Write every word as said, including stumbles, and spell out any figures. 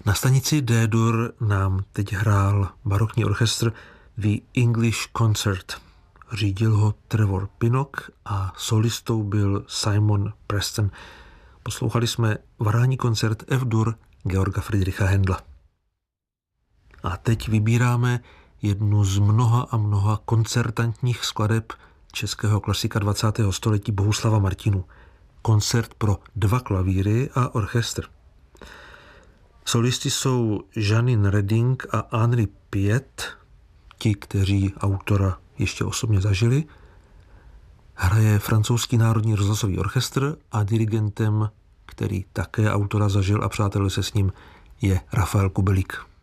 Na stanici D-dur nám teď hrál barokní orchestr The English Concert. Řídil ho Trevor Pinnock a solistou byl Simon Preston. Poslouchali jsme varhání koncert F-dur Georga Friedricha Händla. A teď vybíráme jednu z mnoha a mnoha koncertantních skladeb českého klasika dvacátého století Bohuslava Martinu. Koncert pro dva klavíry a orchestr. Solisti jsou Janine Redding a Henri Piet, ti, kteří autora ještě osobně zažili. Hraje francouzský národní rozhlasový orchestr a dirigentem, který také autora zažil a přátelil se s ním, je Rafael Kubelík.